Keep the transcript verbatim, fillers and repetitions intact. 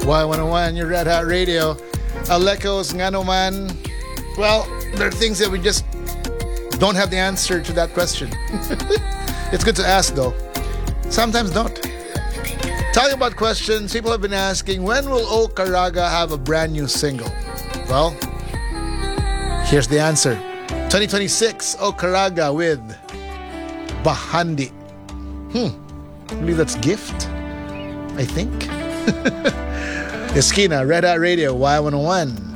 Y one oh one, your Red Hot Radio. Alecos, ngano man. Well, there are things that we just don't have the answer to that question. It's good to ask, though. Sometimes don't. Talking about questions, people have been asking, when will O Caraga have a brand new single? Well, here's the answer. twenty twenty-six, O Caraga with Bahandi. Hmm, I believe that's Gift, I think. Esquina, Red Hot Radio, Y one oh one.